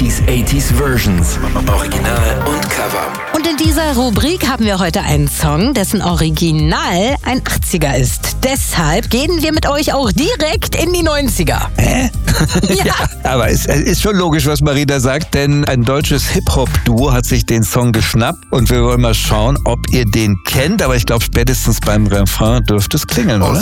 70s, 80s Versions. Original und Cover. Und in dieser Rubrik haben wir heute einen Song, dessen Original ein 80er ist. Deshalb gehen wir mit euch auch direkt in die 90er. Hä? Ja, aber es ist schon logisch, was Marina sagt, denn ein deutsches Hip-Hop-Duo hat sich den Song geschnappt und wir wollen mal schauen, ob ihr den kennt, aber ich glaube, spätestens beim Refrain dürfte es klingeln, oder?